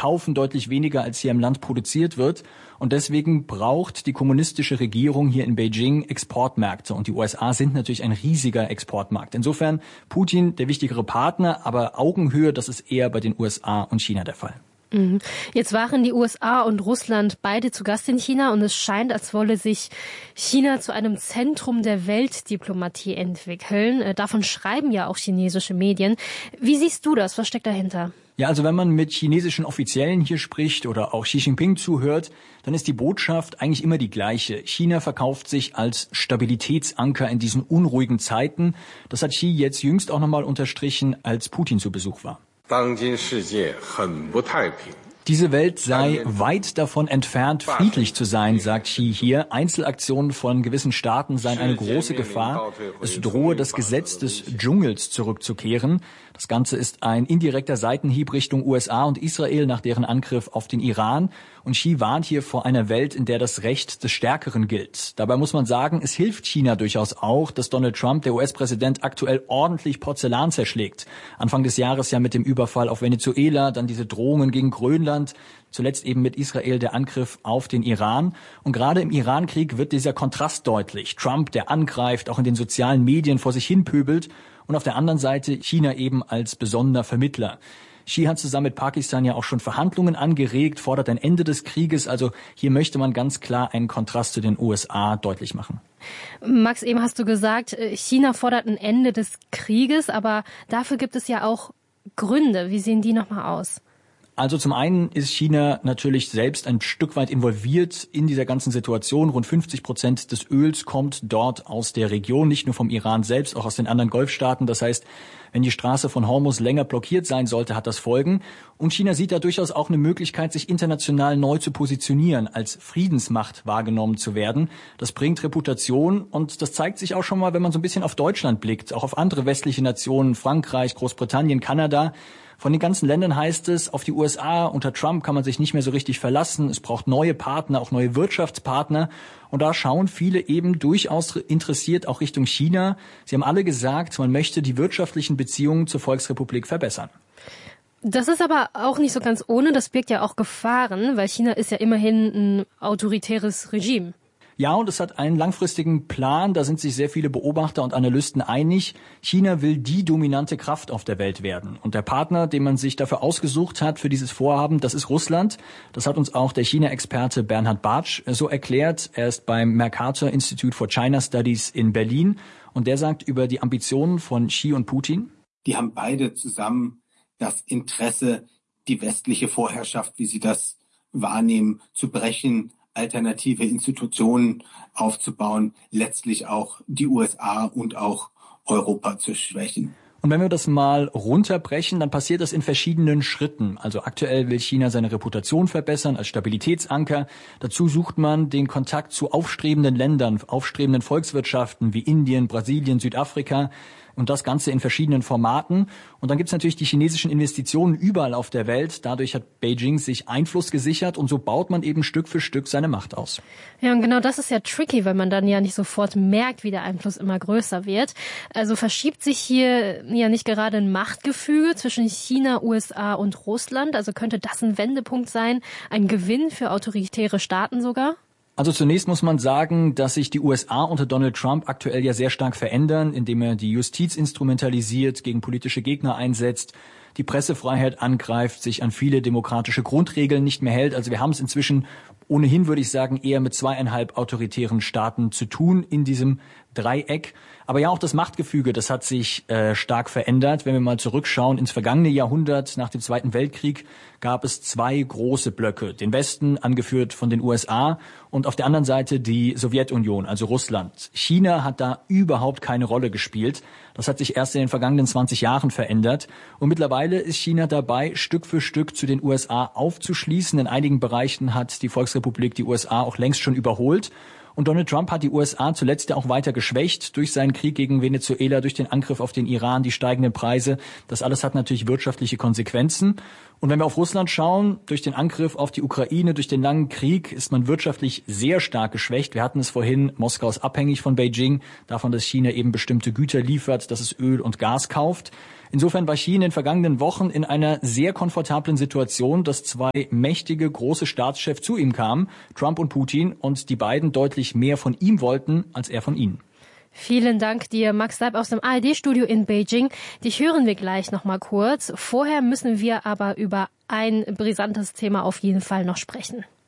kaufen deutlich weniger, als hier im Land produziert wird. Und deswegen braucht die kommunistische Regierung hier in Beijing Exportmärkte. Und die USA sind natürlich ein riesiger Exportmarkt. Insofern Putin der wichtigere Partner, aber Augenhöhe, das ist eher bei den USA und China der Fall. Jetzt waren die USA und Russland beide zu Gast in China und es scheint, als wolle sich China zu einem Zentrum der Weltdiplomatie entwickeln. Davon schreiben ja auch chinesische Medien. Wie siehst du das? Was steckt dahinter? Ja, also wenn man mit chinesischen Offiziellen hier spricht oder auch Xi Jinping zuhört, dann ist die Botschaft eigentlich immer die gleiche. China verkauft sich als Stabilitätsanker in diesen unruhigen Zeiten. Das hat Xi jetzt jüngst auch nochmal unterstrichen, als Putin zu Besuch war. Diese Welt sei weit davon entfernt, friedlich zu sein, sagt Xi hier. Einzelaktionen von gewissen Staaten seien eine große Gefahr. Es drohe, das Gesetz des Dschungels zurückzukehren. Das Ganze ist ein indirekter Seitenhieb Richtung USA und Israel nach deren Angriff auf den Iran. Und Xi warnt hier vor einer Welt, in der das Recht des Stärkeren gilt. Dabei muss man sagen, es hilft China durchaus auch, dass Donald Trump, der US-Präsident, aktuell ordentlich Porzellan zerschlägt. Anfang des Jahres ja mit dem Überfall auf Venezuela, dann diese Drohungen gegen Grönland, zuletzt eben mit Israel der Angriff auf den Iran. Und gerade im Iran-Krieg wird dieser Kontrast deutlich. Trump, der angreift, auch in den sozialen Medien vor sich hin pöbelt. Und auf der anderen Seite China eben als besonderer Vermittler. Xi hat zusammen mit Pakistan ja auch schon Verhandlungen angeregt, fordert ein Ende des Krieges. Also hier möchte man ganz klar einen Kontrast zu den USA deutlich machen. Max, eben hast du gesagt, China fordert ein Ende des Krieges, aber dafür gibt es ja auch Gründe. Wie sehen die nochmal aus? Also zum einen ist China natürlich selbst ein Stück weit involviert in dieser ganzen Situation. Rund 50% des Öls kommt dort aus der Region, nicht nur vom Iran selbst, auch aus den anderen Golfstaaten. Das heißt, wenn die Straße von Hormuz länger blockiert sein sollte, hat das Folgen. Und China sieht da durchaus auch eine Möglichkeit, sich international neu zu positionieren, als Friedensmacht wahrgenommen zu werden. Das bringt Reputation und das zeigt sich auch schon mal, wenn man so ein bisschen auf Deutschland blickt, auch auf andere westliche Nationen, Frankreich, Großbritannien, Kanada. Von den ganzen Ländern heißt es, auf die USA unter Trump kann man sich nicht mehr so richtig verlassen. Es braucht neue Partner, auch neue Wirtschaftspartner. Und da schauen viele eben durchaus interessiert auch Richtung China. Sie haben alle gesagt, man möchte die wirtschaftlichen Beziehungen zur Volksrepublik verbessern. Das ist aber auch nicht so ganz ohne. Das birgt ja auch Gefahren, weil China ist ja immerhin ein autoritäres Regime. Ja, und es hat einen langfristigen Plan, da sind sich sehr viele Beobachter und Analysten einig. China will die dominante Kraft auf der Welt werden. Und der Partner, den man sich dafür ausgesucht hat für dieses Vorhaben, das ist Russland. Das hat uns auch der China-Experte Bernhard Bartsch so erklärt. Er ist beim Mercator Institute for China Studies in Berlin. Und der sagt über die Ambitionen von Xi und Putin: Die haben beide zusammen das Interesse, die westliche Vorherrschaft, wie sie das wahrnehmen, zu brechen, alternative Institutionen aufzubauen, letztlich auch die USA und auch Europa zu schwächen. Und wenn wir das mal runterbrechen, dann passiert das in verschiedenen Schritten. Also aktuell will China seine Reputation verbessern als Stabilitätsanker. Dazu sucht man den Kontakt zu aufstrebenden Ländern, aufstrebenden Volkswirtschaften wie Indien, Brasilien, Südafrika. Und das Ganze in verschiedenen Formaten. Und dann gibt's natürlich die chinesischen Investitionen überall auf der Welt. Dadurch hat Beijing sich Einfluss gesichert und so baut man eben Stück für Stück seine Macht aus. Ja, und genau das ist ja tricky, weil man dann ja nicht sofort merkt, wie der Einfluss immer größer wird. Also verschiebt sich hier ja nicht gerade ein Machtgefüge zwischen China, USA und Russland. Also könnte das ein Wendepunkt sein, ein Gewinn für autoritäre Staaten sogar? Also zunächst muss man sagen, dass sich die USA unter Donald Trump aktuell ja sehr stark verändern, indem er die Justiz instrumentalisiert, gegen politische Gegner einsetzt, die Pressefreiheit angreift, sich an viele demokratische Grundregeln nicht mehr hält. Also wir haben es inzwischen ohnehin, würde ich sagen, eher mit 2,5 autoritären Staaten zu tun in diesem Dreieck. Aber ja, auch das Machtgefüge, das hat sich stark verändert. Wenn wir mal zurückschauen ins vergangene Jahrhundert, nach dem Zweiten Weltkrieg, gab es 2 große Blöcke. Den Westen, angeführt von den USA, und auf der anderen Seite die Sowjetunion, also Russland. China hat da überhaupt keine Rolle gespielt. Das hat sich erst in den vergangenen 20 Jahren verändert. Und mittlerweile ist China dabei, Stück für Stück zu den USA aufzuschließen. In einigen Bereichen hat die Volksrepublik die USA auch längst schon überholt. Und Donald Trump hat die USA zuletzt ja auch weiter geschwächt durch seinen Krieg gegen Venezuela, durch den Angriff auf den Iran, die steigenden Preise. Das alles hat natürlich wirtschaftliche Konsequenzen. Und wenn wir auf Russland schauen, durch den Angriff auf die Ukraine, durch den langen Krieg ist man wirtschaftlich sehr stark geschwächt. Wir hatten es vorhin, Moskau ist abhängig von Beijing, davon, dass China eben bestimmte Güter liefert, dass es Öl und Gas kauft. Insofern war Xi in den vergangenen Wochen in einer sehr komfortablen Situation, dass zwei mächtige, große Staatschefs zu ihm kamen, Trump und Putin, und die beiden deutlich mehr von ihm wollten, als er von ihnen. Vielen Dank dir, Max Seib aus dem ARD-Studio in Beijing. Dich hören wir gleich noch mal kurz. Vorher müssen wir aber über ein brisantes Thema auf jeden Fall noch sprechen.